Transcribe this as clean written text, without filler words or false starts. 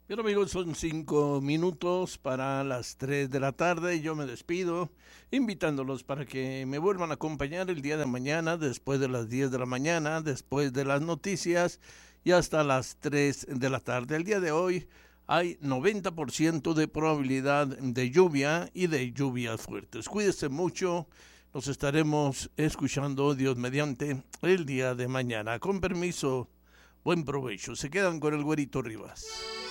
Bien amigos, son 5 minutos para las 3 de la tarde y yo me despido invitándolos para que me vuelvan a acompañar el día de mañana después de las 10 de la mañana, después de las noticias y hasta las 3 de la tarde. El día de hoy hay 90% de probabilidad de lluvia y de lluvias fuertes. Cuídense mucho, nos estaremos escuchando Dios mediante el día de mañana. Con permiso, buen provecho. Se quedan con el Güerito Rivas.